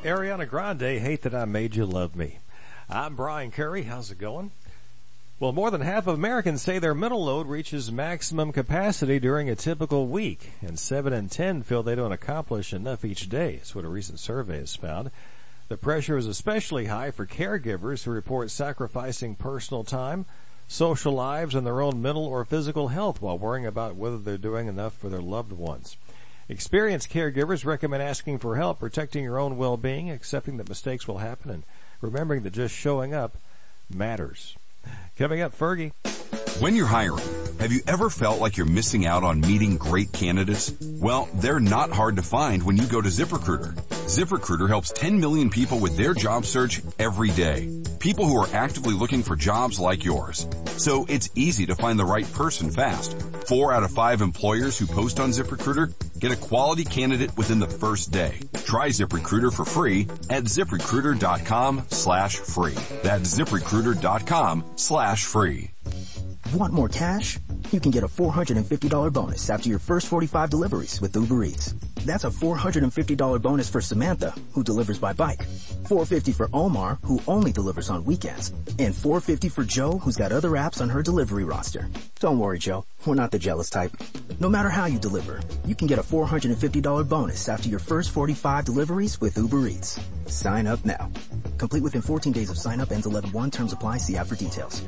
Ariana Grande, Hate That I Made You Love Me. I'm Brian Curry. How's it going? Well, more than half of Americans say their mental load reaches maximum capacity during a typical week, and 7 in 10 feel they don't accomplish enough each day. That's what a recent survey has found. The pressure is especially high for caregivers who report sacrificing personal time, social lives, and their own mental or physical health while worrying about whether they're doing enough for their loved ones. Experienced caregivers recommend asking for help, protecting your own well-being, accepting that mistakes will happen, and remembering that just showing up matters. Coming up, Fergie. When you're hiring, have you ever felt like you're missing out on meeting great candidates? Well, they're not hard to find when you go to ZipRecruiter. ZipRecruiter helps 10 million people with their job search every day. People who are actively looking for jobs like yours. So it's easy to find the right person fast. 4 out of 5 employers who post on ZipRecruiter get a quality candidate within the first day. Try ZipRecruiter for free at ZipRecruiter.com/free. That's ZipRecruiter.com/free. Want more cash? You can get a $450 bonus after your first 45 deliveries with Uber Eats. That's a $450 bonus for Samantha, who delivers by bike. $450 for Omar, who only delivers on weekends. And $450 for Joe, who's got other apps on her delivery roster. Don't worry, Joe. We're not the jealous type. No matter how you deliver, you can get a $450 bonus after your first 45 deliveries with Uber Eats. Sign up now. Complete within 14 days of sign up. Ends 11/1. Terms apply. See app for details.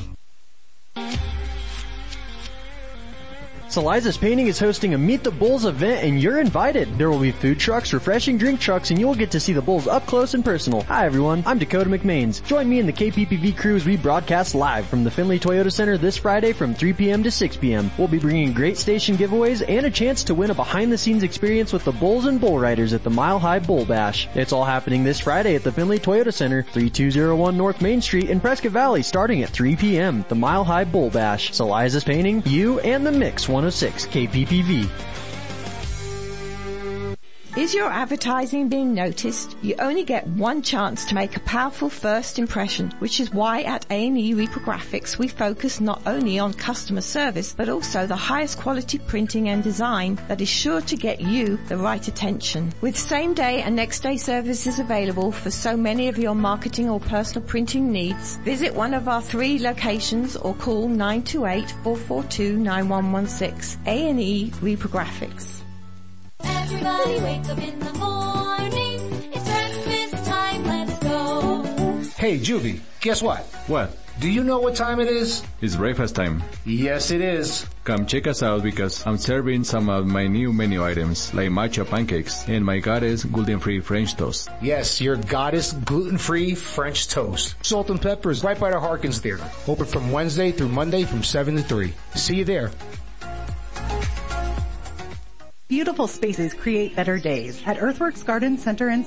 Saliza's Painting is hosting a Meet the Bulls event, and you're invited. There will be food trucks, refreshing drink trucks, and you will get to see the Bulls up close and personal. Hi everyone, I'm Dakota McMains. Join me and the KPPV crew as we broadcast live from the Findlay Toyota Center this Friday from 3 p.m. to 6 p.m. We'll be bringing great station giveaways and a chance to win a behind-the-scenes experience with the Bulls and Bull Riders at the Mile High Bull Bash. It's all happening this Friday at the Findlay Toyota Center, 3201 North Main Street in Prescott Valley, starting at 3 p.m. The Mile High Bull Bash. Saliza's Painting, you and the Mix 106 KPPV. Is your advertising being noticed? You only get one chance to make a powerful first impression, which is why at A&E Reprographics we focus not only on customer service, but also the highest quality printing and design that is sure to get you the right attention. With same day and next day services available for so many of your marketing or personal printing needs, visit one of our 3 locations or call 928-442-9116. A&E Reprographics. Everybody wake up in the morning. It's breakfast time, let's go. Hey, Juvie, guess what? What? Do you know what time it is? It's breakfast time. Yes, it is. Come check us out because I'm serving some of my new menu items like matcha pancakes and my Goddess gluten-free French toast. Yes, your Goddess gluten-free French toast. Salt and Pepper is right by the Harkins Theater. Open from Wednesday through Monday from 7 to 3. See you there. Beautiful spaces create better days. At Earthworks Garden Center in